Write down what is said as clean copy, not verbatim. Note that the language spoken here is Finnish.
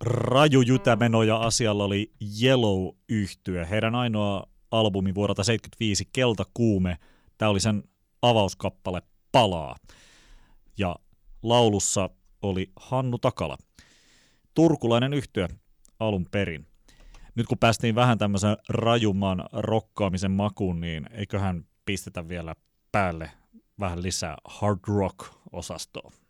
rajujytämenoja asialla oli Yellow-yhtye. Heidän ainoa albumi vuodelta 1975, Keltakuume. Tämä oli sen avauskappale Palaa. Ja laulussa oli Hannu Takala. Turkulainen yhtye alun perin. Nyt kun päästiin vähän tämmöisen rajumman rokkaamisen makuun, niin eiköhän pistetä vielä päälle vähän lisää hard rock-osastoa.